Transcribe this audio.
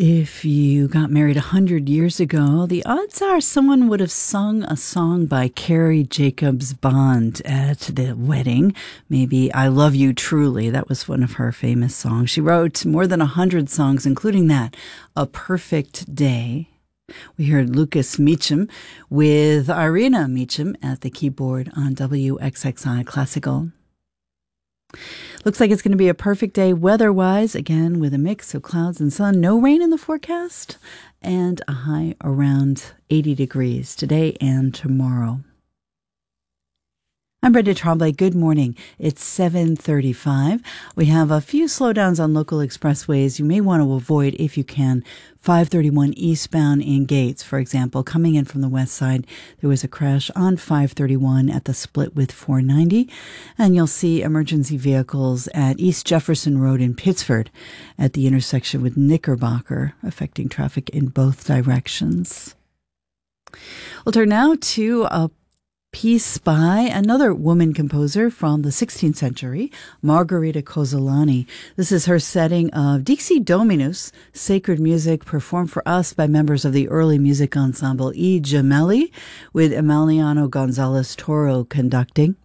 If you got married 100 years ago, the odds are someone would have sung a song by Carrie Jacobs Bond at the wedding. Maybe I Love You Truly. That was one of her famous songs. She wrote more than 100 songs, including that, A Perfect Day. We heard Lucas Meacham with Irina Meacham at the keyboard on WXXI Classical. Looks like it's going to be a perfect day weather-wise, again with a mix of clouds and sun. No rain in the forecast, and a high around 80 degrees today and tomorrow. I'm Brenda Tremblay. Good morning. It's 7:35. We have a few slowdowns on local expressways you may want to avoid if you can. 531 eastbound in Gates, for example, coming in from the west side, there was a crash on 531 at the split with 490. And you'll see emergency vehicles at East Jefferson Road in Pittsford at the intersection with Knickerbocker, affecting traffic in both directions. We'll turn now to a piece by another woman composer from the 16th century, Margherita Cozzolani. This is her setting of Dixie Dominus, sacred music performed for us by members of the early music ensemble I Gemelli, with Emiliano Gonzalez Toro conducting.